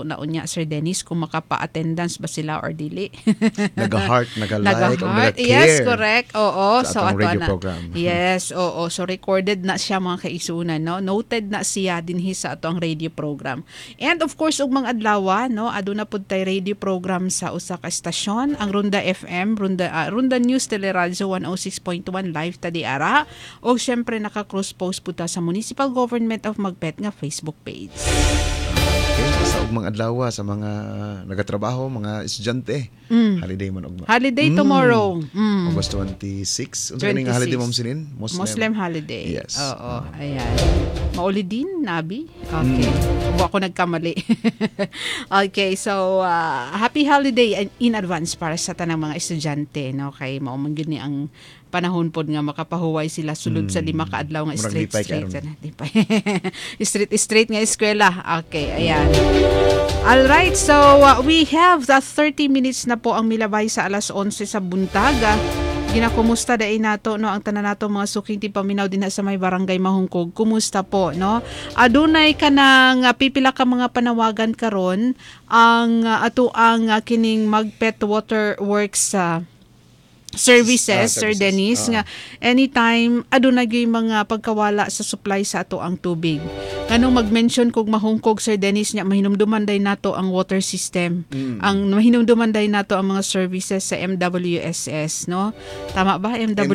na unya Sir Dennis kung makapa-attendance ba sila or dili. Naga-heart, naga-like, o Nag-heart. naga-care. Yes, correct. Oo. Sa atong radio program. Yes, oo. So recorded na siya mga kaisunan, no? Noted na siya dinhi sa atong radio program. And of course, ug mga adlaw, no, aduna pud tay radio program sa usa ka estasyon, ang Runda FM, Runda News Teleradyo 106.1 live ta di ara. O syempre naka-cross post pud ta sa Municipal Government of Magpet nga Facebook page. Okay, sa mga adlaw sa mga nagatrabaho, mga estudyante. Holiday man ugma. Holiday tomorrow. August 26. Unsa nga holiday mo sinin? Muslim holiday. Yes. Oo, ayan. Mauli din, Nabi? Okay. Ako nagkamali. Okay, so happy holiday in advance para sa tanang mga estudyante, no? Kay mao man gyud ni ang panahon pod nga makapahuway sila sulod sa 5 ka adlaw nga straight. Straight nga eskwela. Okay, ayan. All right, so we have 30 minutes na po ang milabay sa alas 11 sa buntag. Ginakumusta dai nato no ang tanan nato mga suking ti paminaw dinha sa may barangay Mahungkog. Kumusta po no? Adunay kanang pipila ka mga panawagan karon ang ato ang kining Magpet Water Works services, Sir Dennis, nga anytime aduna gyud mga pagkawala sa supply sa ato ang tubig. Kanong mag-mention kog Mahungkog, Sir Dennis, nya mahinumduman day nato ang water system. Ang mahinumduman day nato ang mga services sa MWSS, no? Tama ba?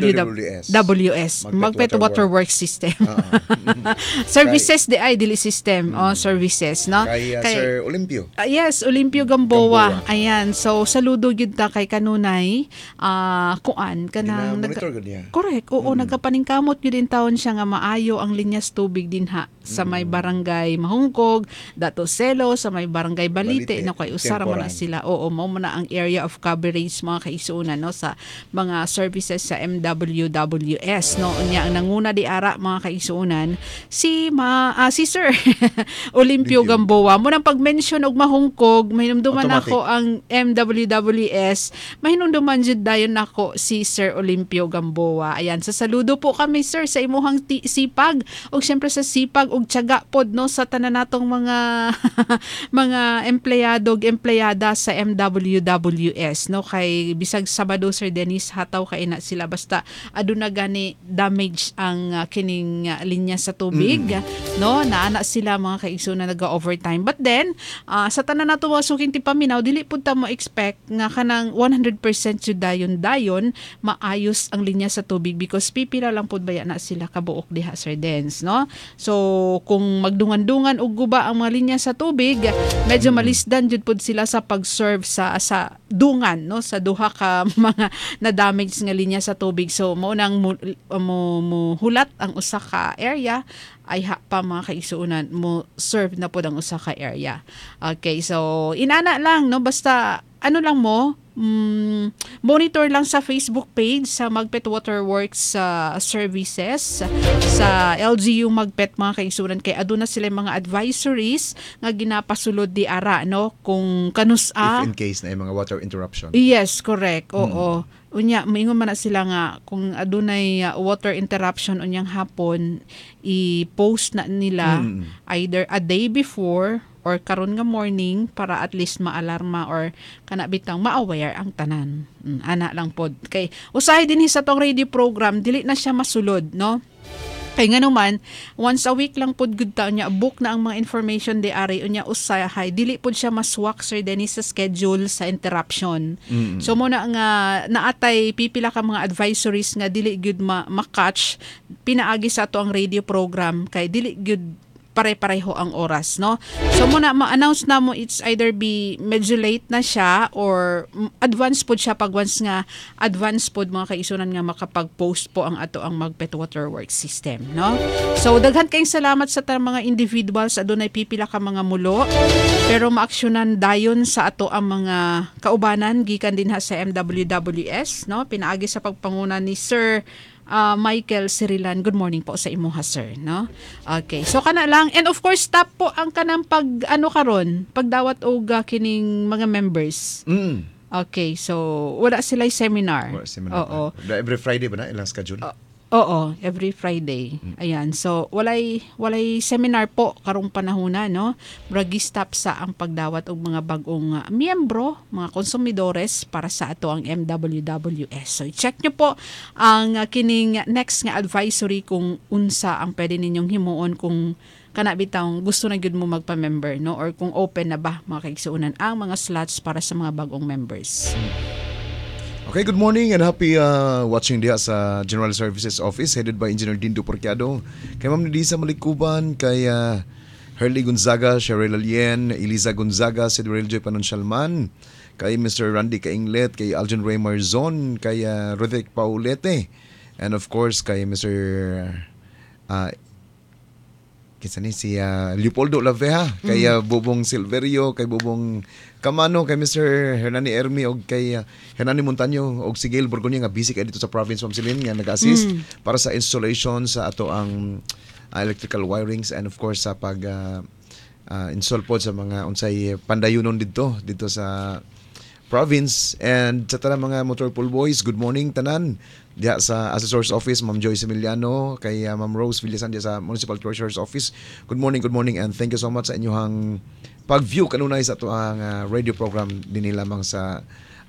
MWS. Magpet Water Works System. Services di ay dili system. Services, no? Kay Sir Olimpio. Yes, Olimpio Gamboa. Ayan. So saludo gyud ta kay kanunay kuan kanang correct. Oo, nagapaningkamot gyud din taon siya nga maayo ang linyas tubig dinha sa may barangay Mahungkog, Dato Selo, sa may barangay Balite, na kay usara man na sila. Oo, mao man na ang area of coverage mga kaisunan no sa mga services sa MWWS, no. Unya ang nanguna di ara mga kaisunan si Sir Olimpio Gamboa. Mo nang pag-mention og Mahungkog, mahinumduman ako ang MWWS, mahinumduman jud dayon nako si Sir Olimpio Gamboa. Ayan, sa saludo po kami sir sa imuhang sipag og syempre sa sipag og tiyaga pod no sa tanan natong mga mga empleyado ug empleyada sa MWWS no kay bisag Sabado Sir Dennis hataw kay na sila basta aduna gani damage ang kining linya sa tubig no naana sila mga kaigsoon na naga-overtime but then sa tanan nato mga suking ti paminaw dili pud ta mo expect nga kanang 100% jud dayon maayos ang linya sa tubig because pipila lang pud baya na sila kabuok diha Sir Dens no. So kung magdungan-dungan og guba ang mga linya sa tubig, medyo malisdan jud pud sila sa pag-serve sa dungan no sa duha ka mga na-damage nga linya sa tubig. So mao nang hulat ang usa ka area ay pa mga kaisuunan mo serve na po ang usa ka area. Okay, so inana lang no basta ano lang mo monitor lang sa Facebook page sa Magpet Water Works services sa LGU Magpet mga kaisunan kay aduna sila mga advisories nga ginapasulod di ara no kung kanusa if in case na mga water interruption. Yes, correct. Oo. Unya moingon man na sila nga kung adunay water interruption unyang hapon i-post na nila either a day before or karon nga morning para at least maalarma or kana bitang ma-aware ang tanan. Ana lang pod. Kay usahay din sa tong radio program dili na siya masulod no. Kay nga naman, once a week lang pod good ta unya book na ang mga information di ari unya usahay dili pod siya maswak Sir Dennis sa schedule sa interruption. So mo na nga naatay pipila ka mga advisories nga dili gyud ma-catch pinaagi sa ato ang radio program kay dili gyud pare-pareho ang oras, no? So muna ma-announce na mo it's either be medyo late na siya or advance pod siya pag once nga advance pod mga kaisunan nga makapag-post po ang ato ang Magpet Water Works system, no? So daghan kayong salamat sa mga individuals adunay pipila ka mga mulo pero maaksyonan dayon sa ato ang mga kaubanan gikan din ha sa MWWS, no? Pinaagi sa pagpanguna ni Sir Michael Sirilan. Good morning po sa imo ha sir, no? Okay. So kana lang and of course stop po ang kanang karon pagdawat og kining mga members. Okay. So wala sila seminar. Oo. Every Friday ba na ilang schedule? Oo, every Friday. Ayan. So, walay seminar po karong panahona, no? Bragi-stop sa ang pagdawat og mga bagong miyembro, mga konsumidores para sa ato ang MWWS. So, check nyo po ang kining next nga advisory kung unsa ang pwede ninyong himuon kung kana bitang gusto na gyud mo magpa-member, no? Or kung open na ba mga kaigsuunan ang mga slots para sa mga bagong members. Okay, good morning and happy watching diya sa General Services Office headed by Engineer Dindo Porciado. Kay Ma'am Nidisa Malikuban, kay Herly Gonzaga, Cheryl Alien, Eliza Gonzaga, Sidwell Joy Panonshalman, kay Mr. Randy Kainglet, kay Aljon Ray Marzon, kay Roderick Paulete, and of course kay Mr. Si Leopoldo Laveja, kay Bobong Silverio, kay Bobong Kamano, kay Mr. Hernani Ermi, og kay Hernani Montaño, og si Gail Borgonia nga busy kay dito sa province, Ma'am Celine, nga nag-assist para sa installation sa ato ang electrical wirings and of course sa pag install po sa mga unsay pandayunon dito sa province. And sa tanang mga motor pool boys, good morning tanan diya sa Assessor's Office, Ma'am Joyce Emiliano, kay Ma'am Rose Villasan diya sa Municipal Treasurer's Office. Good morning and thank you so much sa inyong pag-view kanunay sa ito ang radio program din lamang sa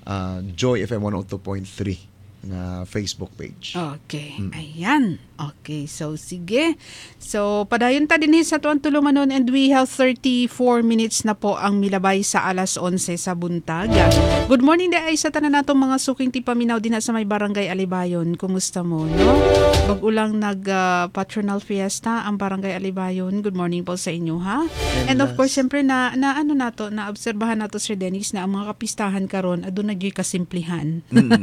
Joy FM 102.3 na Facebook page. Okay. Ayan. Okay. So, sige. So, padayon ta din sa tuwang tulumanon and we have 34 minutes na po ang milabay sa alas 11 sa buntag. Good morning day sa tanan natong mga suking tipaminaw din sa may barangay Alibayon. Kumusta mo, no? Bag-ulang nag-patronal fiesta ang barangay Alibayon. Good morning po sa inyo, ha? And of course, syempre na obserbahan nato Sir Dennis na ang mga kapistahan karon aduna gyud kasimplihan.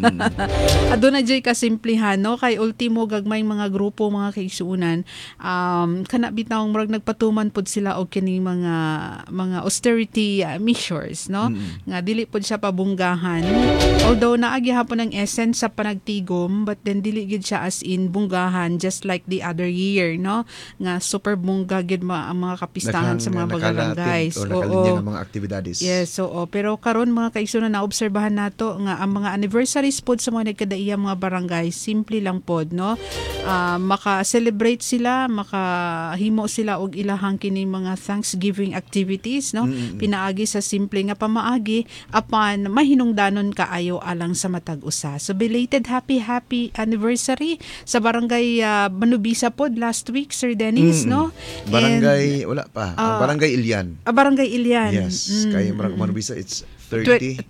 Aduna jay kasimplihan, no? Kay ultimo gagmay mga grupo, mga kaigsuunan, kana bitawng murag nagpatuman pod sila og kining mga austerity measures, no? Nga dili pod siya pabunggahan. Although naagi hapon ang essence sa panagtigom, but then dili gid siya as in bunggahan just like the other year, no? Nga super bungga gid ang mga kapistahan sa mga barangays. Oo. Mga aktibidades. Yes, so pero karon mga kaigsuunan na obserbahan nato nga ang mga anniversaries pod sa mga nagkadaiyang mga barangay, simple lang pod, no? Maka-celebrate sila, makahimo sila og ilahang kini mga Thanksgiving activities, no? Pinaagi sa simple nga pamaagi apan mahinungdanon kaayo alang sa matag usa. So belated happy anniversary sa barangay Manubisa pod last week, Sir Dennis, no? Barangay wala pa. Barangay Ilian. Barangay Ilian. Yes, kay Manubisa it's 30.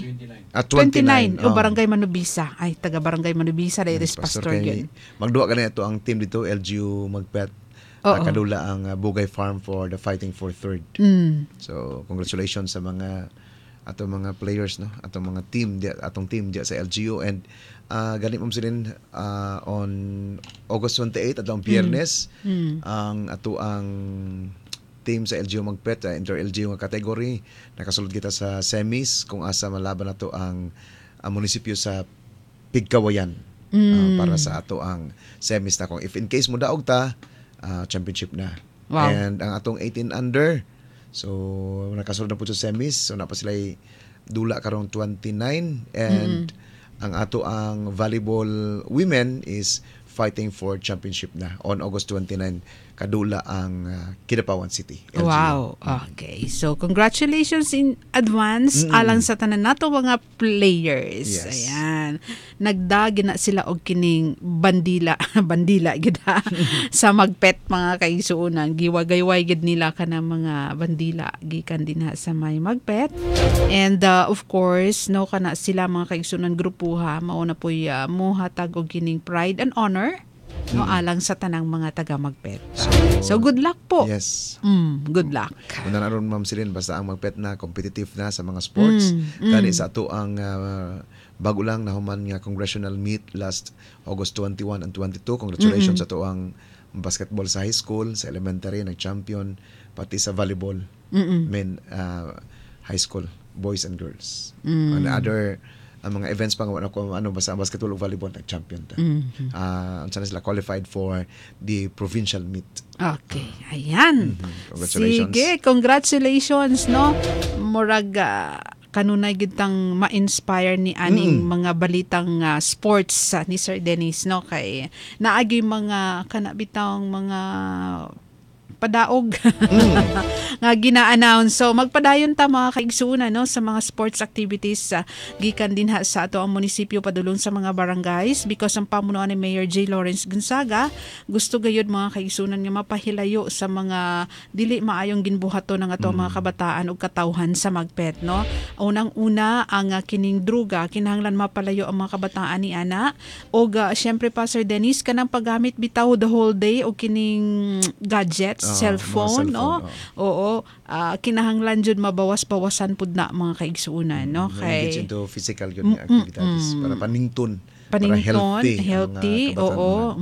29. O Barangay Manubisa. Ay, taga Barangay Manubisa. Dairis Pastor yun. Magduwa ka na ito ang team dito, LGU Magpet. Kadula ang Bugay Farm for the Fighting for Third. So, congratulations sa atong mga players, no? Atong team diya sa LGU. And ganit mo silin on August 28 at ang Biyernes, ang team sa LGU Magpet, inter-LGU nga category, nakasulod kita sa semis kung asa malaban nato ang munisipyo sa Pigkawayan para sa ato ang semis na kung if in case mo daog ta, championship na. Wow. And ang atong 18 under, so nakasulod na po sa semis, so napa sila dula karong 29 and ang ato ang volleyball women is fighting for championship na on August 29 kadula ang Kidapawan City, LGU. Wow. Okay. So congratulations in advance alang sa tanan nato mga players. Yes. Ayan. Nagdagi na sila og kining bandila gid sa Magpet mga kaigsuonan. Giwagayway gid nila kana mga bandila gikan dinha sa may Magpet. And of course, no kana sila mga kaigsuonan grupuha mao na poy mohatag og kining pride and honor no alang sa tanang mga taga Magpet. So good luck po. Yes. Good luck. Una na ron, Ma'am Celine, basta ang Magpet na competitive na sa mga sports. Kani sa ato ang bago lang nahuman nga congressional meet last August 21 and 22. Congratulations sa ato ang basketball sa high school, sa elementary nag-champion, pati sa volleyball men high school, boys and girls. And other ang mga events pang basta basketball o volleyball nag-champion ta. Sana sila qualified for the provincial meet. Okay, ayan. Congratulations. Sige, congratulations, no? Murag kanunay gitang ma-inspire ni aning mga balitang sports ni Sir Dennis, no, kay naagi mga kanabitang mga padaog nga gina-announce. So magpadayon ta mga kaigsuuna, no, sa mga sports activities gikan din sa ato ang munisipyo padulong sa mga barangays, because ang pamunuan ni Mayor J. Lawrence Gonzaga gusto gayud mga kaigsuunan nga mapahilayo sa mga dili maayong ginbuhaton ng ato mga kabataan ug katawhan sa magpet, no. Unang-una ang kining druga kinahanglan mapalayo ang mga kabataan ni ana, ug syempre pa Sir Dennis kanang paggamit bitaw the whole day og kining gadgets, cellphone, no? Oo. Kinahanglan jud mabawas-bawasan pud na mga kaigsuunan, no? Kay into physical yun activities para panington, para healthy, oo,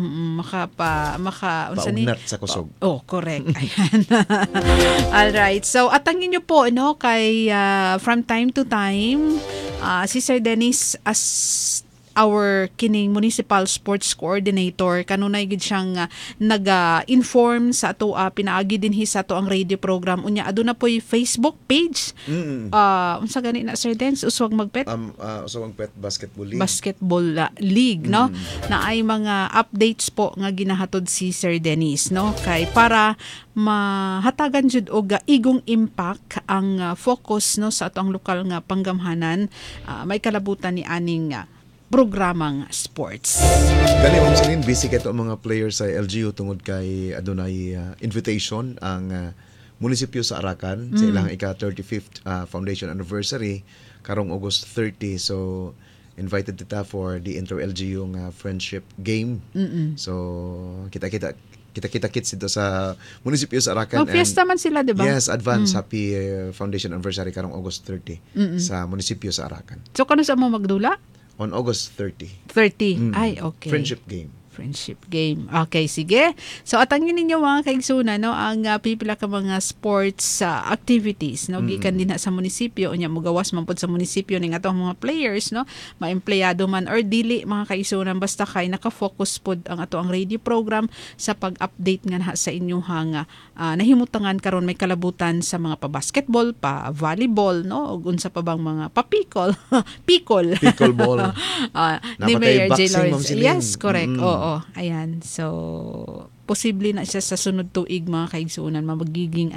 paugnat sa kusog. Oh, correct. Ayan. All right. So atangin niyo po, no, kay from time to time si Sir Dennis as our kining municipal sports coordinator kanunay gid siyang nag-inform sa ato pinaagi dinhi sa ato ang radio program unya aduna poy Facebook page. Unsa gani na Sir Dennis uswag magpet? Uswag magpet basketball league, no, na ay mga updates po nga ginahatod si Sir Dennis, no, kay para mahatagan jud og igong impact ang focus, no, sa ato ang lokal nga panggamhanan, may kalabutan ni aning programang sports. Gani mo sanin busy kay to mga players sa LGU tungod kay adunay invitation ang munisipyo sa Arakan sa ilang ika-35th foundation anniversary karong August 30. So invited kita for the inter-LGU nga friendship game. So kita-kits dito sa munisipyo sa Arakan. Fiesta man sila, di ba? Yes, advance happy foundation anniversary karong August 30 sa munisipyo sa Arakan. So kano sa mo magdula? On August 30. Ay, okay. Friendship game. Okay, sige. So atangin ninyo mga kaigsunan, no, ang pipila ka mga sports activities, no, gikan din sa munisipyo unya mugawas man pud sa munisipyo ning atong mga players, no, maempleyado man or dili mga kaigsunan, basta kay naka-focus pud ang ato ang radio program sa pag-update nga sa inyong nahimutangan karon may kalabutan sa mga pa-basketball, pa-volleyball, no, ug unsa pa bang mga pickleball ni Mayor J. Lawrence. Yes, correct. Oo, ayan. So, posible na siya sa sunod tuig mga kaigsuunan, magiging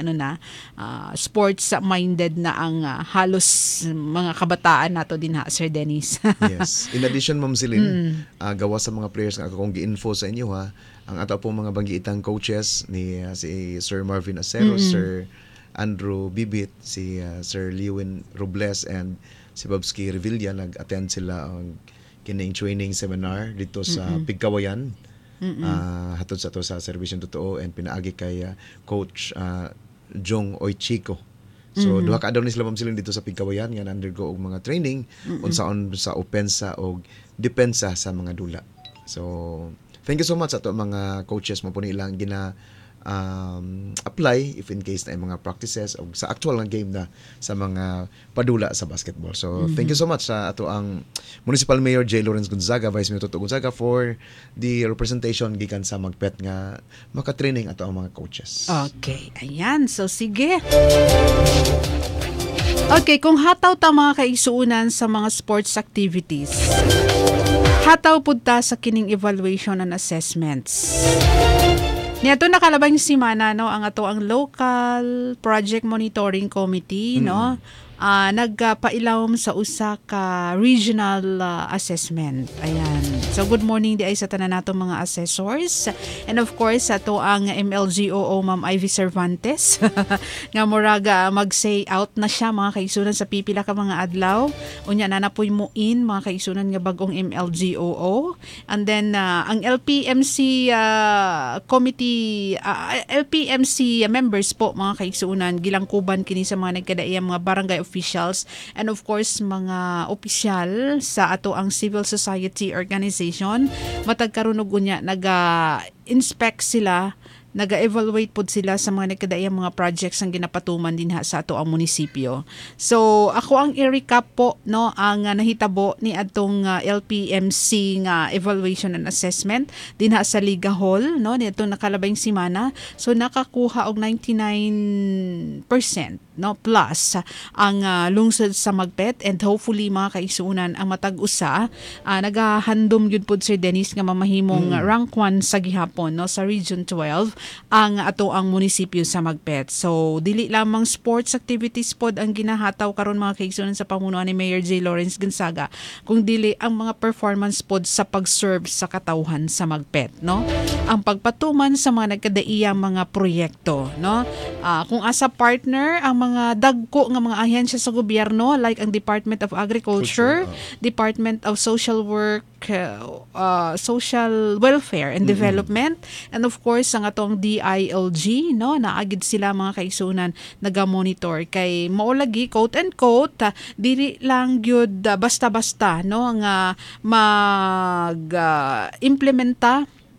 sports-minded na ang halos mga kabataan nato din Sir Dennis. Yes. In addition, Ma'am Celine, gawa sa mga players nga akong gi-info sa inyo ang ato pong mga banggiitang coaches ni si Sir Marvin Acero, Sir Andrew Bibit, si Sir Lewin Robles, and si Babski Revilla, nag-attend sila ang kining training seminar dito sa Pigkawayan. Hatod sa to sa Serbisyong Totoo, and pinaagi kay Coach Jong Oychico. So duha ka adlaw ni sila mamsilin dito sa Pigkawayan nga undergo og mga training unsaon sa opensa og depensa sa mga dula. So thank you so much sa to mga coaches mo po nilang gina apply if in case na mga practices o sa actual nga game na sa mga padula sa basketball. So thank you so much sa ato ang Municipal Mayor J. Lawrence Gonzaga, Vice Mayor Toto Gonzaga for the representation gikan sa magpet nga makatraining ato ang mga coaches. Okay, ayan. So sige. Okay, kung hataw ta mga kaigsuunan sa mga sports activities, hataw pud ta sa kining evaluation and assessments. Niyato nakalabang simana, no, ang ato ang local project monitoring committee, no, nagpailawom sa usa ka regional assessment. Ayan. So good morning di ay sa tanan nato mga assessors, and of course ato ang MLGOO Ma'am Ivy Cervantes nga muraga mag-say out na siya mga kaigsunan sa pipila ka mga adlaw. Unya na napoy muin mga kaigsunan nga bagong MLGOO, and then ang LPMC committee LPMC members po mga kaigsunan gilangkuban kini sa mga nagkadaiyang mga barangay officials, and of course mga opisyal sa ato ang civil society organization. Matag karon og unya naga-inspect sila naga-evaluate pod sila sa mga nagkadaiyang mga projects ang ginapatuman dinha sa ato ang munisipyo. So ako ang i-recap po no ang nahitabo ni adtong LPMC nga evaluation and assessment dinha sa Liga Hall no nitong nakalabayng semana. So nakakuha og 99% no plus ang lungsod sa Magpet, and hopefully mga kaisunan ang matag usa nagahandom yun pod Sir Dennis nga mamahimong rank 1 sa gihapon no sa Region 12 ang ato ang munisipyo sa Magpet. So dili lamang sports activities pod ang ginahataw karon mga kaigsunan sa pamunuan ni Mayor J. Lawrence Gonzaga, kung dili ang mga performance pod sa pag-serve sa katawhan sa Magpet no. Ang pagpatuman sa mga nagkadaiyang mga proyekto no. Kung asa partner ang mga dagko nga mga ahensya sa gobyerno like ang Department of Agriculture, Department of Social Work, Social Welfare and Development, and of course ang atong DILG no, naagid sila mga kaisunan naga-monitor kay maulagi quote and quote dili lang gyud basta-basta no nga mag implementa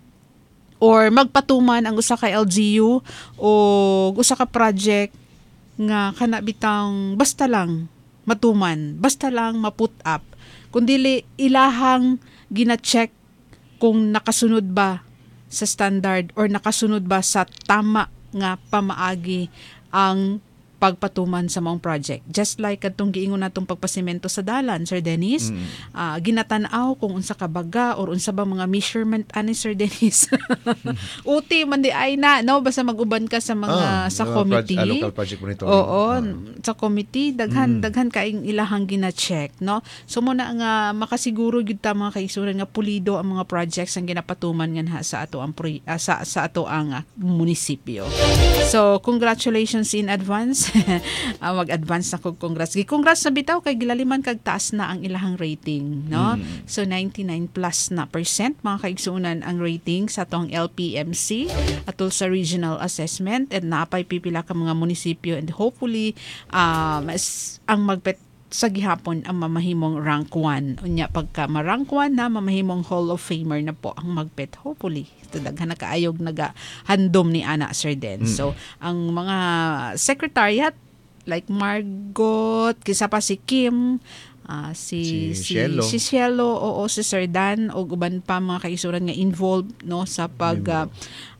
or magpatuman ang usa ka LGU o usa ka project nga kana bitang basta lang matuman, basta lang ma-put up, kundili ilahang gina-check kung nakasunod ba sa standard or nakasunod ba sa tama nga pamaagi ang pagpatuman sa maong project. Just like katong giingon natong pagpasemento sa dalan, Sir Dennis, ginatan-aw kung unsa ka baga or unsa ba mga measurement ani Sir Dennis. Uti man di ay na no basta mag-uban ka sa mga sa committee. Local project monitoring. Oo, sa committee daghan kaing ilahang gina-check no. So mo na nga makasiguro gyud ta mga kaisuran nga pulido ang mga projects ang ginapatuman nganha sa ato ang sa ato ang munisipyo. So congratulations in advance. Mag-advance na kog congrats. Congrats na bitaw kay gilaliman kag taas na ang ilahang rating, no? So 99 plus na percent mga kaigsuunan ang rating sa atong LPMC atol sa regional assessment, and napay pipila ka mga munisipyo, and hopefully mas ang Magpet sa gihapon ang mamahimong rank 1. Unya pagka ma-rank 1 na mamahimong Hall of Famer na po ang Magpet. Hopefully, daghan na kaayog naga-handom ni ana Sir Den. So, ang mga secretariat like Margot, kisa pa si Kim, si Cielo, oo, si Sir Dan o uban pa mga kaisuran nga involved no sa pag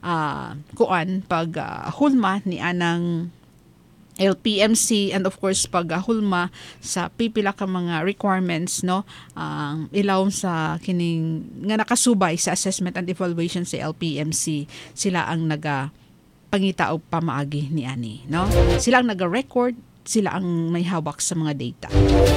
hulma ni anang LPMC, and of course paghulma sa pipila ka mga requirements no ilawom sa kining nga nakasubay sa assessment and evaluation sa LPMC, sila ang naga pangita og pamaagi ni ani no, sila ang naga-record, sila ang may hawak sa mga data.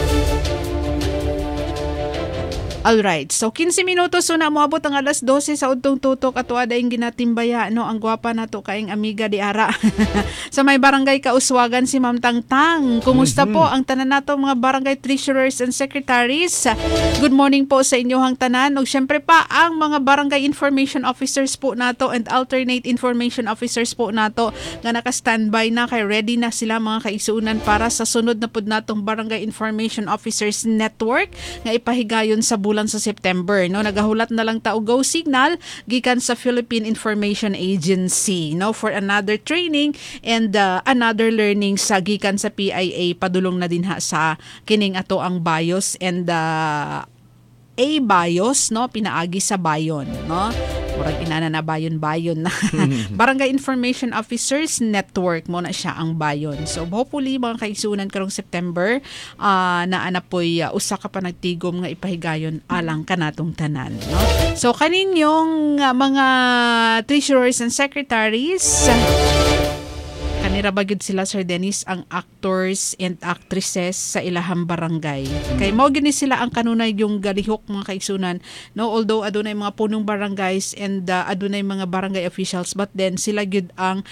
Alright, so 15 minutos so na moabot ang alas 12 sa udtong tutok at wada yung ginatimbaya no ang gwapa nato kaing amiga di ara. Sa may barangay Kauswagan si Ma'am Tangtang. Kumusta po ang tanan nato mga barangay treasurers and secretaries? Good morning po sa inyohang tanan. Ug syempre pa ang mga barangay information officers po nato and alternate information officers po nato nga naka-standby na kay ready na sila mga kaisunan para sa sunod na pud natong barangay information officers network nga ipahigayon sa bulan sa September no. Nagahulat na lang ta og go signal gikan sa Philippine Information Agency no for another training and another learning sa gikan sa PIA padulong na dinha sa kining ato ang BIOS and BIOS no pinaagi sa Bayon no. Murag inana na bayon na. Barangay Information Officers Network mo na siya ang Bayon. So hopefully mga kaigsunan karong September na anapoy usa ka pa nagtigom nga ipahigayon alang kanatong tanan no. So kaninyong mga treasurers and secretaries kanira ba gyud sila Sir Dennis ang actors and actresses sa ilahang barangay. Kay mao gini sila ang kanunay yung galihok mga kaigsunan no, although adunay mga punong barangays and adunay mga barangay officials, but then sila gyud ang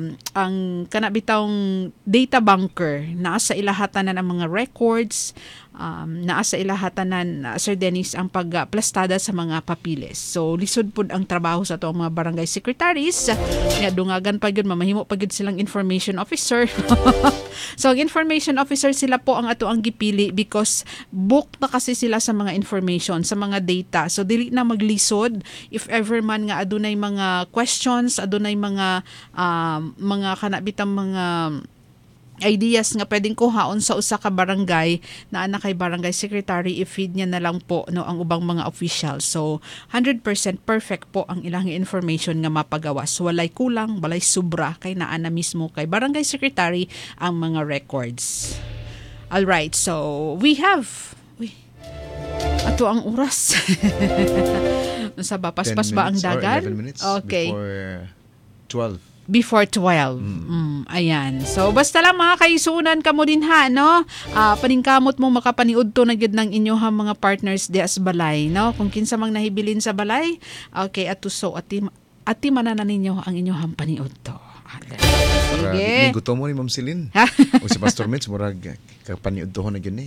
kanabitawng data banker na sa ilahatanan ang mga records naa sa ilahatanan Sir Dennis ang pagplastada sa mga papiles. So lisod pud ang trabaho sa atong mga barangay secretaries. Nga dungagan pa gyud mamahimo pa gyud silang information officer. So ang information officer sila po ang ato ang gipili because booked na kasi sila sa mga information, sa mga data. So dili na maglisod if ever man nga adunay mga questions, adunay mga kanabitang mga ideas nga pwedeng kuhaon sa usa ka barangay na ana kay barangay secretary, i-feed niya na lang po ang ubang mga official. So 100% perfect po ang ilang information nga mapagawas. Walay kulang, walay sobra kay naa na mismo kay barangay secretary ang mga records. All right, so we have ato ang oras. Sa paspas ba ang dagan? 11 minutes okay. Before 12. Before 12. Ayan. So, basta lang mga kaisunan ka mo din ha, no? Paningkamot mo makapaniud to na gid ng inyong mga partners di as balay, no? Kung kinsa mang nahibilin sa balay, okay, atuso, ati mananan ninyo ang inyong paniud to. Sige. Gusto mo ni Ma'am Celine. O si Pastor Mitch, murag kapaniud to na yun eh.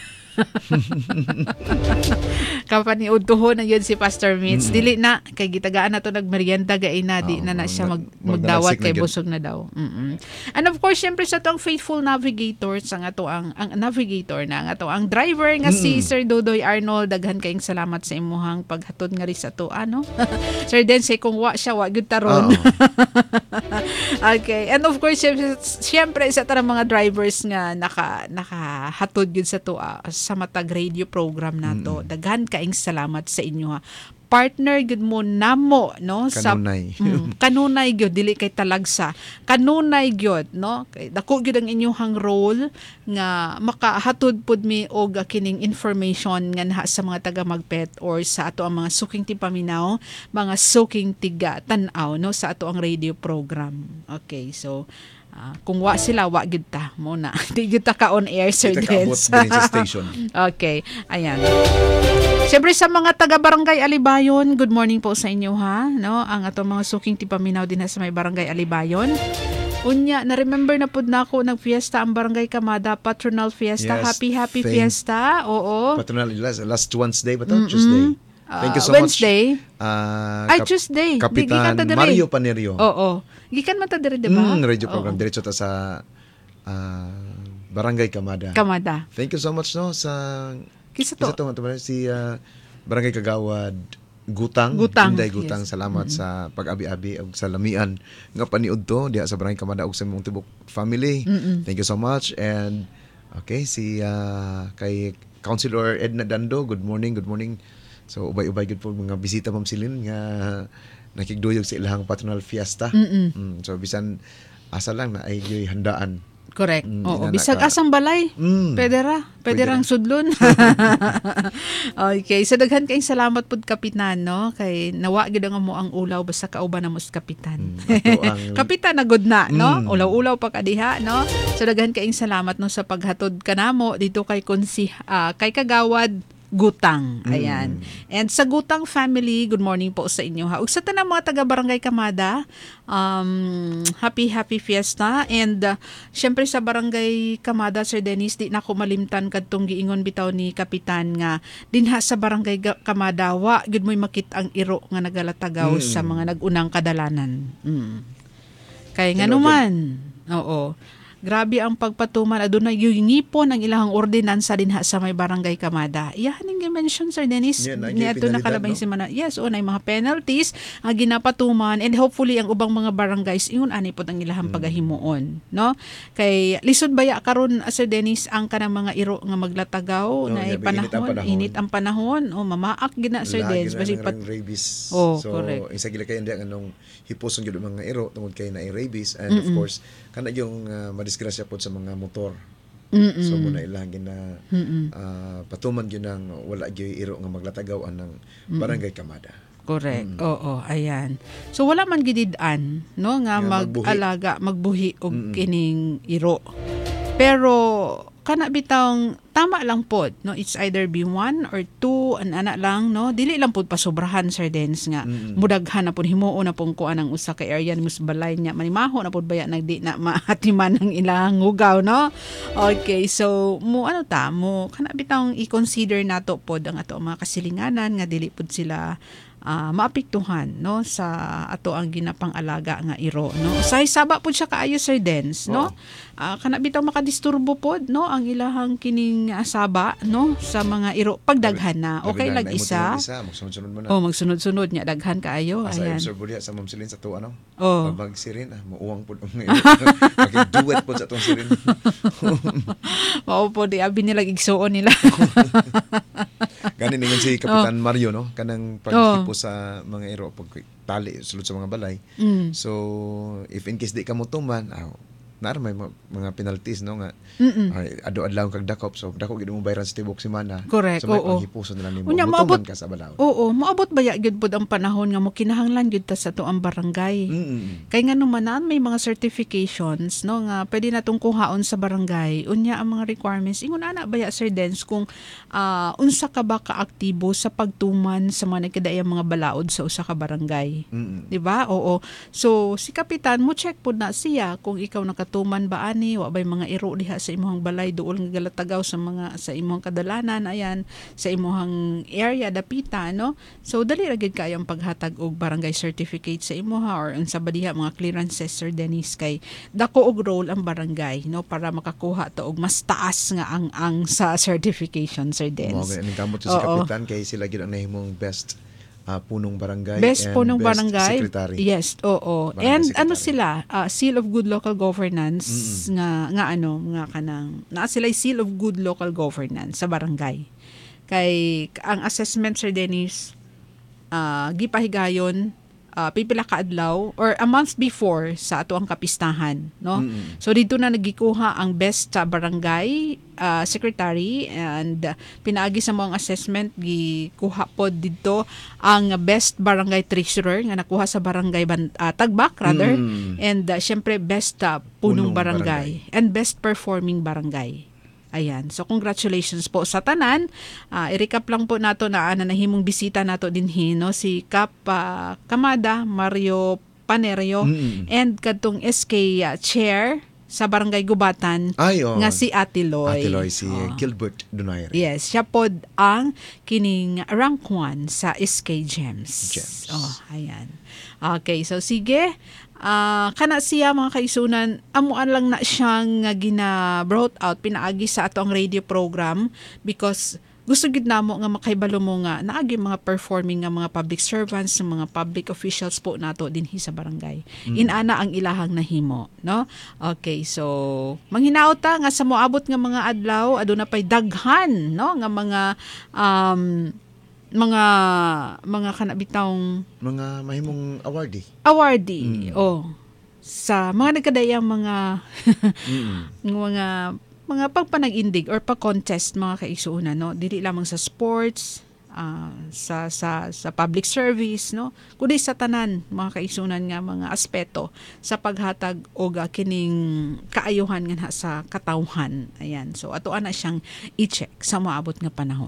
Kapaniud tuho na yun si Pastor Mitch. Dili na kay gitagaan na to nagmerienda gaina di na siya magdawat kay busog na daw. And of course syempre sa tong faithful navigator sa ato ang navigator na ang ato ang driver nga si Sir Dodoy Arnold, daghan kayong salamat sa imuhang paghatod nga ri sa to Sir Dense kung wa siya wa gyud taron. Okay. And of course syempre sa tarang mga drivers nga nakahatod gyud sa to sa matag radio program nato. Daghan kaing salamat sa inyo ha. Partner gud mo namo no kanunay. Kanunay gyud dili kay talagsa. Kanunay gyud no. Kay dako gyud ang inyong role nga makahatod pud mi og kining information nga naha sa mga taga Magpet or sa ato ang mga suking tipaminaw, mga suking tiga tan-aw no sa ato ang radio program. Okay, so kung wa sila, wa gid ta muna. Di gid ta ka on air, Sir Dens. Okay, ayan. Siyempre sa mga taga-barangay Alibayon, good morning po sa inyo ha. No? Ang atong mga suking tipaminaw din sa may barangay Alibayon. Unya, na-remember na pud nako nag-fiesta ang Barangay Kamada, Patronal Fiesta. Yes, Happy Fiesta. Oo. Patronal last Wednesday ba to? Tuesday. Thank you so Wednesday? much. Tuesday. Kapitan Mario Panerio. Oo. Gikan man ta diri, diba? Radio program. Diretso ta sa Barangay Kamada. Thank you so much no sa Kisa to si Barangay Kagawad Gutang. Inday Gutang. Yes. Salamat sa pag-abi-abi ug sa lamian nga paniud to diha sa Barangay Kamada ug sa imong tibok family. Thank you so much. And okay, si kay Councilor Edna Dando, good morning. So ubay-ubay gud po mga bisita Ma'am Celine nga nakigduyog sa ilahang Patronal Fiesta. So bisan asa lang na ay handaan. Correct. Oo, bisag asang balay. Pwede rang sudlon. Okay, so daghan kayong salamat pud kapitan no kay nawa gid nga mo ang ulaw basta kauban na mos kapitan. Kapitan na good na no. Ulaw-ulaw pa kadiha no. So daghan kayong salamat no sa paghatod kanamo dito kay kay Kagawad Gutang. Ayan. And sa Gutang family, good morning po sa inyo ha. Ug sa tanang mga taga Barangay Kamada, happy fiesta. And syempre sa Barangay Kamada, Sir Dennis, di na ako malimtan kadtong giingon bitaw ni Kapitan nga dinha sa Barangay Kamada, wa gid mo'y makit ang iro nga nagalatagaw sa mga nagunang kadalanan. Kay nga naman. Oo. Grabe ang pagpatuman adunay yung ngipon ang ilahang ordinansa dinha sa may Barangay Kamada. Iyahan ning mention Sir Dennis ni ato nakalabay si mana. Yes, nay mga penalties ang ginapatuman and hopefully ang ubang mga barangays ingon ani pod ang ilahang pagahimuon, no? Kay lisod baya karon Sir Dennis ang kanang mga iro nga maglatagaw na init ang panahon. Mamaak gina Sir Dennis basi rabies. So correct. Isa gila kay ndi anong hipuson gyud mga iro tungod kay naay rabies and of course kana yung madisgrasya po sa mga motor. So muna ilangin na patuman yun ng wala gyud iro nga maglatagaw ng Barangay Kamada. Correct. Oo, ayan. So wala man gidid-an no nga mag-alaga, magbuhi og kining iro. Pero kana bitawng tama lang pod, no? It's either be 1 or 2 an ana lang, no? Dili lang pod pasobrahan, Sir Dens, nga mudaghan na pod himuo na pong kuan ang usa ka area ni balay niya manimaho na pod baya nagdi na mahatiman ang ilang hugaw, no? Okay, so mo kana bitawng i-consider nato pod ang ato mga kasilinganan nga dili pod sila maapektuhan, no, sa ato ang ginapang-alaga nga iro, no. Say saba pud siya kaayo, Sir Dens, no. Kana bitaw makadisturbo pod, no, ang ilahang kining saba, no, sa mga iro pagdaghan na. Okay lag isa. Magsunod-sunod mo na. Magsunod-sunod nya daghan kaayo. Ayan. Sa observe sa Ma'am Celine sa tuwa, no. Pag sirin mauwang pod ang duet pod sa tong sirin. Mao pod abi nila igsuon nila. Gani ningon si Kapitan Mario, no, kanang paghipo sa mga iro pag tali sulod sa mga balay. So if in case di ka mo tuman, nar may mga penalties, no, nga ado-adlaw kag dakop, so dako gid mo bayaran sa tibok semana. Correct. So may panghipuson nila nimo mutuman ka sa balaod. Moabot baya gyud pod ang panahon nga mo kinahanglan gyud ta sa tuang barangay. Kay nga numanan may mga certifications, no, nga pwede natong kuhaon sa barangay. Unya ang mga requirements ingon ana baya, Sir Dens, kung unsa ka ba kaaktibo sa pagtuman sa mga nagkadaayang mga balaod sa usa ka barangay. Di ba? Oo. So si kapitan mo check pod na siya kung ikaw nakatuman ba ani, wa bay mga iro diha sa imong balay duol nga galatagaw sa imong kadalanan, ayan, sa imong area dapita, no. So dali ra gid kayo ang paghatag og barangay certificate sa imuha or unsa ba diha mga clearances, Sir Dennis, kay dako og role ang barangay, no, para makakuha to og mas taas nga ang sa certification, Sir Dennis. Mo ganing kamot si kapitan kay sila gid ang nahimong best punong barangay best and punong best barangay secretary. Yes, oo. Barangay And secretary. ano sila, seal of good local governance nga kanang naa sila seal of good local governance sa barangay. Kay ang assessment, Sir Dennis, gipahigayon pipila ka adlaw or a month before sa ato ang kapistahan, no. So dito na nagikuha ang best barangay secretary, and pinaagi sa mga assessment gikuha pod dito ang best barangay treasurer nga nakuha sa barangay Tagbak rather, and syempre best punong barangay and best performing barangay. Ayan. So, congratulations po sa tanan. I-recap lang po nato na nahimong bisita nato dinhi, no, si Kap Kamada Mario Panerio and kadtong SK Chair sa Barangay Gubatan nga si Ate Loy. Ate Loy, si Gilbert Donaire. Yes, siya pod ang kining rank 1 sa SK Gems. Ayan. Okay, so sige. Kana siya mga kaisunan, amuan lang na siyang gina-brought out, pinaagi sa ato ang radio program because gusto gid namo nga makaibalo mo nga naagi mga performing nga mga public servants, mga public officials po nato dinhi sa barangay. Inana ang ilahang nahimo, no? Okay, so manghinaot ta nga sa moabot nga mga adlaw aduna pay daghan, no, nga mga kanabitawng mga mahimong awardee sa mga nagkadayang mga mga pagpanag-indig or pag-contest, mga kaisunan, no, dili lamang sa sports, sa public service, no, kundi sa tanan mga kaisunan nga mga aspeto sa paghatag og kining kaayuhan nga sa katawhan. Ayan, so ato ana siyang i-check sa maabot nga panahon.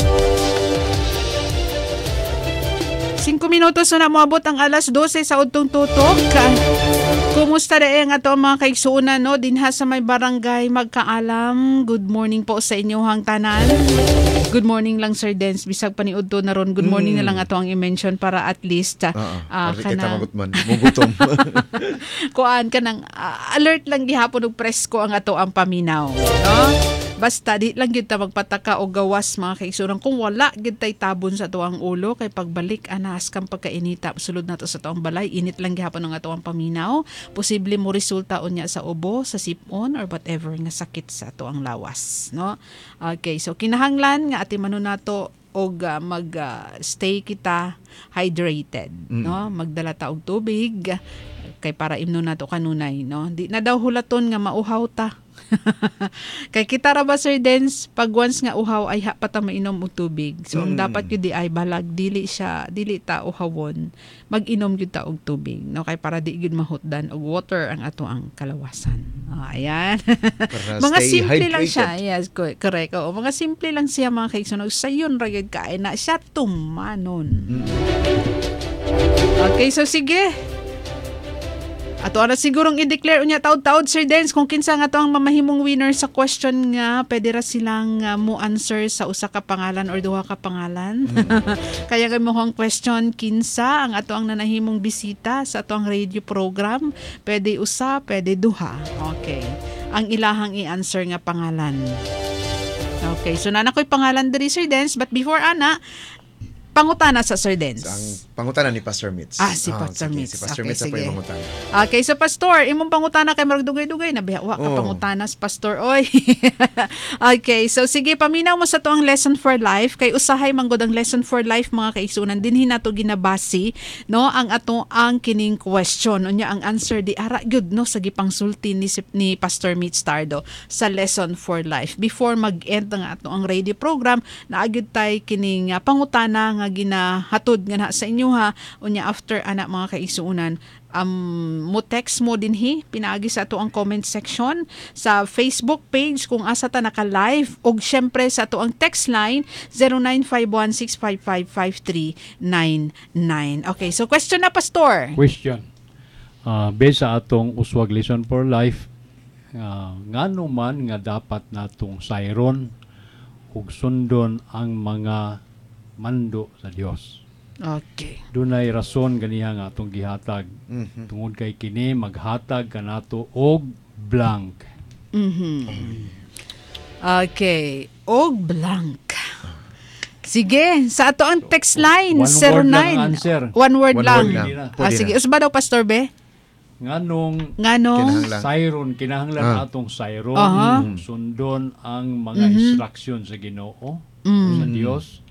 5 minutos na moabot ang alas 12 sa udtong tutok. Kumusta ang ato mga kaigsuunan, no, dinha sa may barangay Magkaalam. Good morning po sa inyong tanan. Good morning lang, Sir Dens, bisag paniudto na ron. Good morning na lang ato ang i-mention para at least kanang mugutom. Kuan kanang alert lang gihapon og presko ang ato ang paminaw, no? Basta di lang gid ta magpataka o gawas, mga kaigsunan, kung wala gid tay tabon sa ato ang ulo kay pagbalik anas kang pagkainita sulod nato sa ato ang balay, init lang gihapon ang ato ang paminaw, posible mo resulta unya sa ubo, sa sipon or whatever nga sakit sa ato ang lawas, no? Okay, so kinahanglan nga atimanon nato og stay kita hydrated, no? Magdala ta og tubig kay para imno nato kanunay, no? Di na daw hulaton nga mauhaw ta. Kay kita ra ba Sir Dens, pag once nga uhaw ay pata mainom og tubig. So ang dapat yun di ay balag dili ta uhawon, mag-inom yun ta og tubig, no? Kay para di gyud mahutdan og water ang ato ang kalawasan. Ayan. Mga simple lang siya. Yes, correct. Oo, mga simple lang siya mga kaigsunog. Sayon ra gyud kaay na siya tumanon. Okay, so sige. Ato ana sigurong i-declare unya taud-taud Sir Dens kung kinsa nga to ang mamahimong winner sa question nga pwede ra silang mo answer sa usa ka pangalan or duha ka pangalan. Kaya kay mo ang question kinsa ang ato ang nanahimong bisita sa ato ang radio program, pwede usa, pwede duha. Okay. Ang ilahang i-answer nga pangalan. Okay, so na ko'y pangalan diri Sir Dens, but before ana pangutana sa Sir Dens. Ang pangutana ni Pastor Mitz. Si Pastor Mitz. Si Pastor Mitz ang pangutana. Okay, so Pastor, imong pangutana kay marag dugay-dugay na biya ka pangutana sa Pastor oy. Okay, so sige paminaw mo sa tuang lesson for life kay usahay manggod ang lesson for life mga kaigsunan dinhi nato ginabasi, no, ang ato ang kining question unya ang answer di ara gyud no sa gipangsulti ni Pastor Mitz Tardo sa lesson for life. Before mag-end ang ato ang radio program, naagid tay kining pangutana nga ginahatod nga na sa inyo ha unya after ana mga kaigsuunan mo text mo dinhi pinaagi sa ato ang comment section sa Facebook page kung asa ta naka-live og syempre sa ato ang text line 0951-655-5399. Okay, so question na Pastor. Question. Based sa atong uswag lesson for life, ngano man nga dapat natong sayron ug sundon ang mga mando sa Dios. Okay. Dunay rason ganiha nga atong gihatag. Tungod kay kini maghatag kanato og blank. Okay, og blank. Sige, sa ato ang text line One 09. word lang ang answer. One word One lang. word lang. Sige, usba daw Pastor Be? Nganong Kinahanglan. sayron kinahanglan atong sayron sundon ang mga instruction sa Ginoo sa Dios.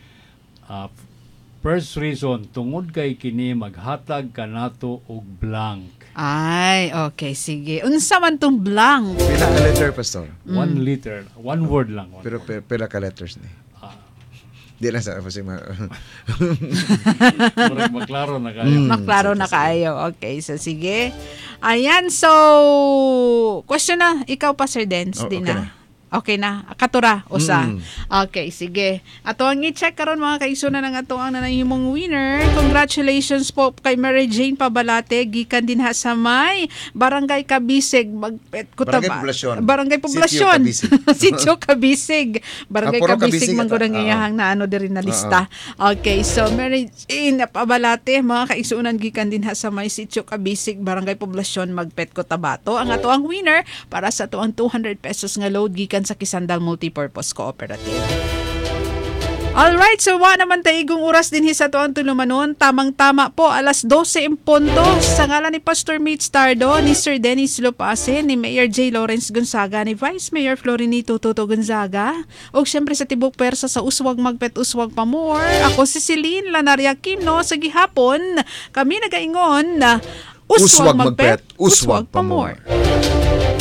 First reason, tungod kay kini maghatag kanato og blank. Ay, okay, sige. Unsa man tong blank? Pila ka letter, Pastor? One letter, one word lang. Pero pila ka letters ni? Di lang sa kasi maklaro na kayo. Maklaro na kayo. Okay, so sige. Ayan, so question na. Ikaw pa Sir Dens, di okay na. Okay na. Katura, usa. Okay, sige. Ato ang i-check karon mga kaigsunan ng ato ang nanahimong winner. Congratulations po kay Mary Jane Pabalate. Gikan din ha sa may Barangay Kabisig. Magpet ko ta ba? Barangay Poblasyon. Sitio Kabisig. Barangay Kabisig manggod ang iyahang na ano diri na lista. Okay, so Mary Jane Pabalate, mga kaigsunan gikan din ha sa may Sitio Kabisig, Barangay Poblasyon, Magpet ko Tabato. Ang ato ang winner para sa ato ang 200 pesos nga load gikan sa Kisandal Multipurpose Cooperative. Alright, so wa naman taigong oras din sa to ang tulumanon. Tamang-tama po, alas 12 in punto. Sa ngalan ni Pastor Mitz Tardo, ni Sir Dennis Lopase, ni Mayor J. Lawrence Gonzaga, ni Vice Mayor Florinito Toto Gonzaga, o siyempre sa Tibok Persa sa Uswag Magpet Uswag Pamor. Ako si Celine Lanaria Kimno, sa gihapon, kami nagaingon na Uswag Magpet Uswag Pamor.